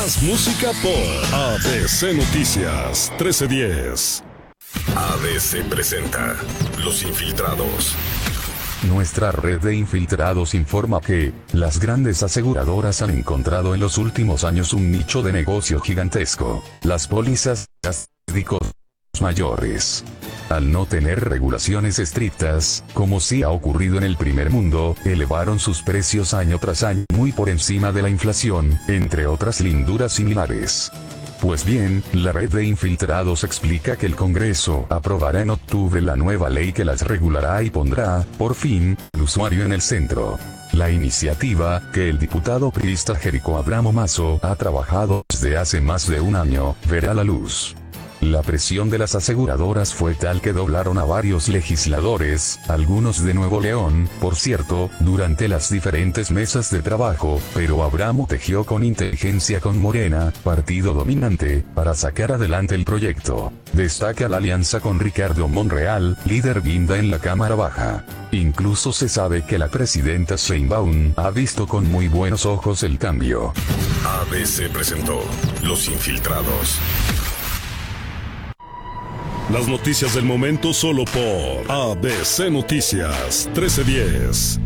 Más música por ABC Noticias 1310. ABC presenta Los Infiltrados. Nuestra red de infiltrados informa que las grandes aseguradoras han encontrado en los últimos años un nicho de negocio gigantesco: las pólizas médicos mayores. Al no tener regulaciones estrictas, como sí ha ocurrido en el primer mundo, elevaron sus precios año tras año muy por encima de la inflación, entre otras linduras similares. Pues bien, la red de infiltrados explica que el Congreso aprobará en octubre la nueva ley que las regulará y pondrá, por fin, al usuario en el centro. La iniciativa, que el diputado priista Jerico Abramo Mazo ha trabajado desde hace más de un año, verá la luz. La presión de las aseguradoras fue tal que doblaron a varios legisladores, algunos de Nuevo León, por cierto, durante las diferentes mesas de trabajo, pero Abramo tejió con inteligencia con Morena, partido dominante, para sacar adelante el proyecto. Destaca la alianza con Ricardo Monreal, líder guinda en la Cámara Baja. Incluso se sabe que la presidenta Sheinbaum ha visto con muy buenos ojos el cambio. ABC presentó Los Infiltrados. Las noticias del momento solo por ABC Noticias 1310.